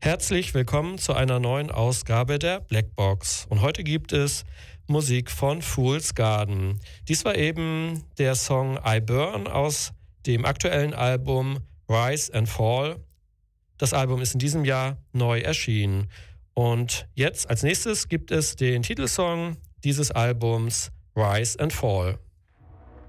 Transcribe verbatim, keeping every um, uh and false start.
Herzlich willkommen zu einer neuen Ausgabe der Blackbox. Und heute gibt es Musik von Fool's Garden. Dies war eben der Song I Burn aus dem aktuellen Album Rise and Fall. Das Album ist in diesem Jahr neu erschienen. Und jetzt als nächstes gibt es den Titelsong dieses Albums Rise and Fall.